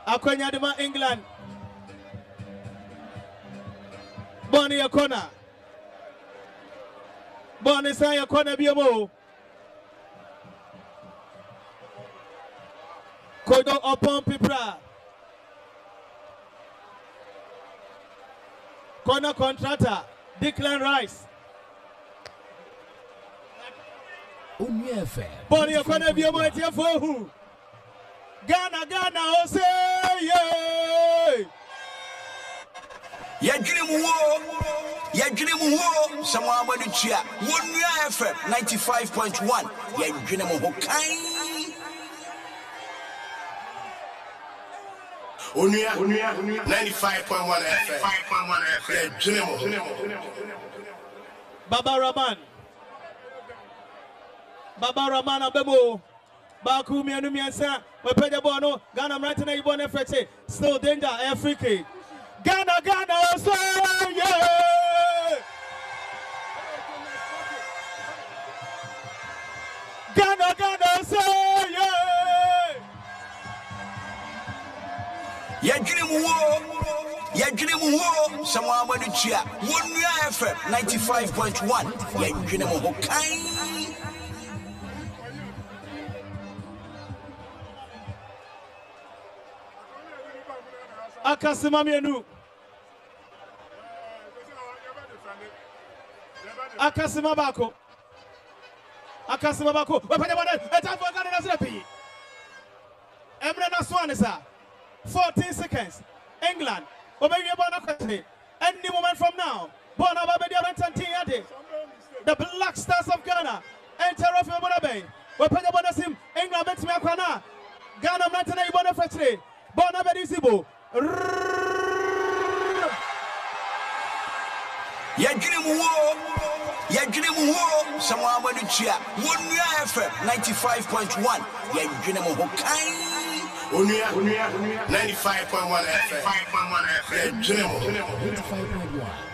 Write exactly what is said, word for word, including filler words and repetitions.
Akwenya Dema England. Bonnie Akona. Bonnie Saya Kona Biamo. Kodo upon Pipra. Corner contractor. Declan Rice. Bonnie Akona Biamo at Yafu. Ghana, Ghana, Ose, yeah. Yadrimu wo, Yadrimu wo, someone want to cheer. One year F M ninety-five point one. Yadrimu Hokai. Unia, Unia, ninety-five point one F M. Yadrimu. Baba Raman. Baba Raman Abebo. Baku mianu miansa. We play the ball no. Ghana right now you born F H A. Still danger. Africa. Ghana, Ghana, also, yeah. Ghana, Ghana, also, yeah. Yadrimu wo, Yadrimu wo, someone want to cheer. One year F M ninety-five point one. Yadrimu Hokai. Akasima mienu. Akasima bako. Akasima bako. We panya bwana. Eta for Ghana na zrepi. Emre na swane sa. fourteen seconds. England. Obeyi bwana kwete. Any moment from now. Bona babedi abentanti yade. The Black Stars of Ghana. Enter off your bona bay. We panya bwana sim. England betimi akwana. Ghana mnatena ibona fetre. Bona bedi sibo. Yadrimu wo, Yadrimu wo, someone want to cheer. One year F M ninety-five point one. Yadrimu Hokai. Unia, Unia, ninety-five point one F M. Yadrimu. ninety-five point one.